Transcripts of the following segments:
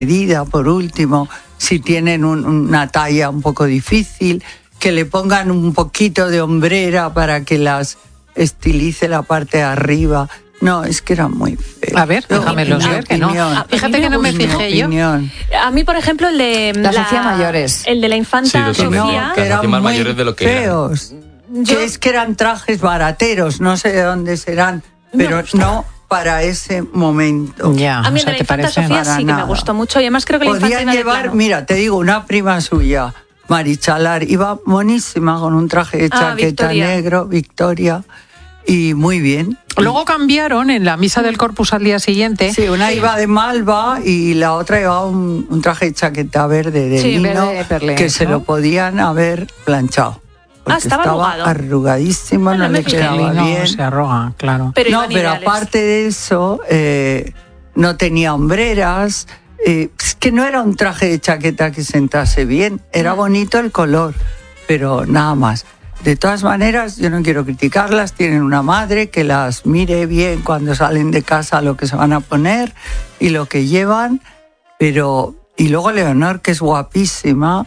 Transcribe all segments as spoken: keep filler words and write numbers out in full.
medida, por último, si tienen un, una talla un poco difícil, que le pongan un poquito de hombrera para que las estilice la parte de arriba. No, es que era muy feo. A ver, déjamelos ver, que no. A- Fíjate que no me fijé yo. Opinión. A mí, por ejemplo, el de Las hacía mayores. el de la infanta Sí, Que totalmente. Sofía. no, que Las eran hacía más muy mayores de lo que eran. feos. Yo- Que es que eran trajes barateros, no sé de dónde serán, pero no para ese momento. Ya, A mí o el sea, de la ¿te infanta parece? Sofía Para sí que me nada. gustó mucho y además creo que la infanta Podían iba de llevar, plano. mira, te digo, una prima suya, Marichalar, iba monísima con un traje de Ah, chaqueta Victoria. negro, Victoria, y muy bien. Luego cambiaron en la misa del Corpus al día siguiente. Sí, una iba de malva y la otra llevaba un, un traje de chaqueta verde de Sí, lino verde perlé, que se ¿no? lo podían haber planchado. Porque Ah, estaba arrugado. arrugadísimo, Ah, no no me le fijé. El quedaba lino bien. se arroga, claro. Pero no, iban pero ideales. aparte de eso, eh, no tenía hombreras. Eh, es que no era un traje de chaqueta que sentase bien. Era bonito el color, pero nada más. De todas maneras, yo no quiero criticarlas. Tienen una madre que las mire bien cuando salen de casa lo que se van a poner y lo que llevan. Pero y luego Leonor, que es guapísima.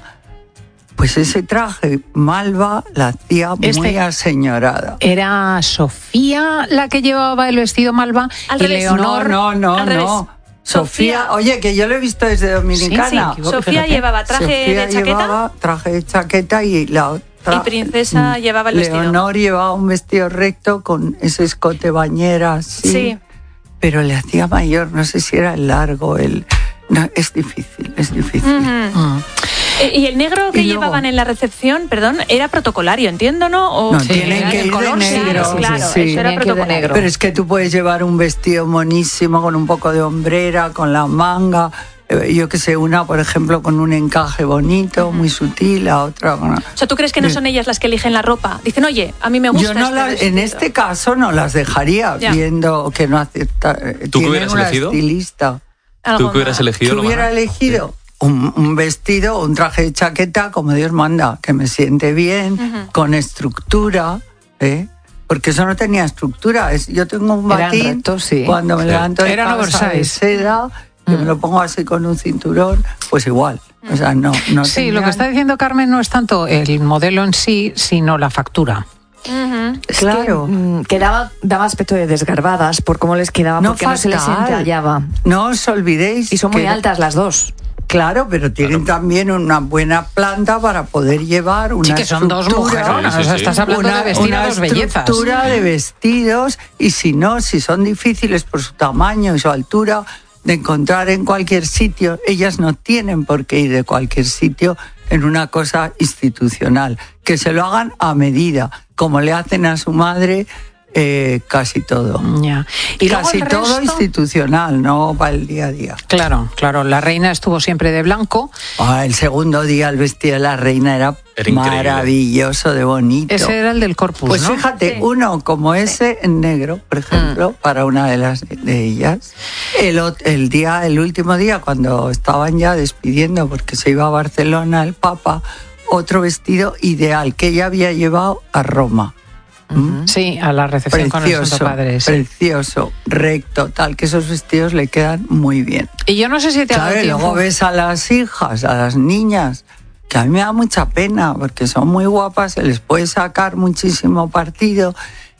Pues ese traje malva la hacía muy Este- aseñorada. Era Sofía la que llevaba el vestido malva Al y revés. Leonor. No, no, al no, revés. no. Sofía, Sofía- oye, que yo lo he visto desde Dominicana. Sí, sí, Sofía Fíjate. llevaba traje Sofía de chaqueta llevaba traje de chaqueta y la otra. y Princesa mm, llevaba el vestido. Leonor llevaba un vestido recto con ese escote bañera así. Sí. Pero le hacía mayor, no sé si era el largo, el. No, es difícil, es difícil. Ujú. Mm. Eh, Y el negro que Y luego- llevaban en la recepción, perdón, era protocolario, entiendo, ¿no? O No, Sí, tienen era que el ir de color, sí, negro. Claro, claro, Sí, eso era tenían que ir de protocolario. negro. Pero es que tú puedes llevar un vestido monísimo con un poco de hombrera, con la manga. eh, Yo que sé, una, por ejemplo, con un encaje bonito, muy sutil, la otra con... O sea, ¿tú crees que no son ellas las que eligen la ropa? Dicen, oye, a mí me gusta Yo no este las- en vestido. este caso no las dejaría, Ya. viendo que no acepta. eh, ¿Tú qué tienen hubieras una elegido? estilista. Algo ¿Tú que hubieras más. elegido? ¿Qué lo hubiera más- elegido? Un, un vestido, un traje de chaqueta, como Dios manda, que me siente bien, Ujú. con estructura, ¿eh? Porque eso no tenía estructura. Es, yo tengo un Eran batín, rectos, sí. cuando me Sí. levanto de Eran casa de oversize. seda, que me lo pongo así con un cinturón, pues igual. O sea, no, no Sí, lo tenían- que está diciendo Carmen no es tanto el modelo en sí, sino la factura. Ujú. Es Claro. que, mm, que daba, daba aspecto de desgarbadas por cómo les quedaba, No, porque no se les fatal. entallaba. No os olvidéis. Y son muy que- altas las dos. Claro, pero tienen también una buena planta para poder llevar una Sí, que son dos estructura, mujeronas, Sí, sí, o sea, sí. estás hablando una, de vestir una a dos bellezas. estructura de vestidos, y si no, si son difíciles por su tamaño y su altura de encontrar en cualquier sitio, ellas no tienen por qué ir de cualquier sitio en una cosa institucional, que se lo hagan a medida, como le hacen a su madre eh, casi todo. Ya. Y luego Casi el todo resto- institucional, no para el día a día. Claro, claro, la reina estuvo siempre de blanco. Ah, el segundo día el vestido de la reina era, Era increíble. maravilloso de bonito. Ese era el del Corpus, Pues ¿no? fíjate, Sí. uno como ese en negro, por ejemplo, Mm. para una de las de ellas. El, ot- el día, el último día, cuando estaban ya despidiendo porque se iba a Barcelona el Papa, otro vestido ideal que ella había llevado a Roma. ¿Mm? Sí, a la recepción con el Precioso, Santo Padre. sí. precioso, recto, tal, que esos vestidos le quedan muy bien. Y yo no sé si te ha Claro, dado y luego tiempo. ves a las hijas, a las niñas, que a mí me da mucha pena porque son muy guapas, se les puede sacar muchísimo partido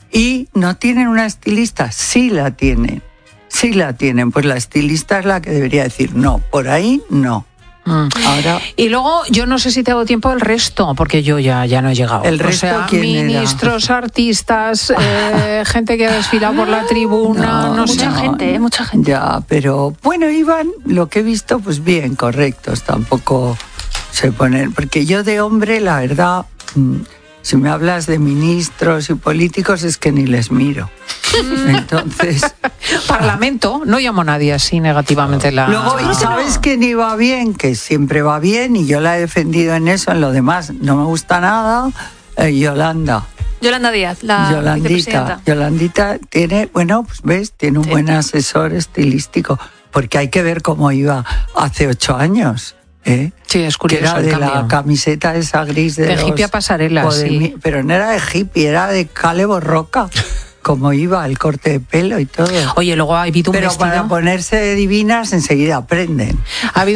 y no tienen una estilista. Sí la tienen, sí la tienen. Pues la estilista es la que debería decir, no, por ahí no. Mm. Ahora, Y luego, yo no sé si te hago tiempo el resto, porque yo ya, ya no he llegado. ¿El resto o sea, quién era? ministros, artistas, eh, gente que ha desfilado por la tribuna, no, No, sé. Mucha gente, ¿eh? Mucha gente. ya, pero bueno, iban, lo que he visto, pues bien, correctos, tampoco se ponen, porque yo de hombre, la verdad, mm, si me hablas de ministros y políticos, es que ni les miro. Entonces, Parlamento, no llamo a nadie así negativamente la... luego, ¿y sabes quién iba bien? Que siempre va bien, y yo la he defendido en eso, en lo demás no me gusta nada, eh, Yolanda. Yolanda Díaz, la Yolandita, vicepresidenta. Yolandita tiene, bueno, pues ves, tiene un Sí. buen asesor estilístico, porque hay que ver cómo iba hace ocho años, ¿eh? Sí, es Que curioso era el de la cambio. camiseta esa gris de, De los- hippie a pasarela, o de sí. mi- pero no era de hippie, era de Calebo Roca. cómo iba el corte de pelo y todo. Oye, luego ha habido un Pero vestido... para ponerse divinas enseguida aprenden. Ha habido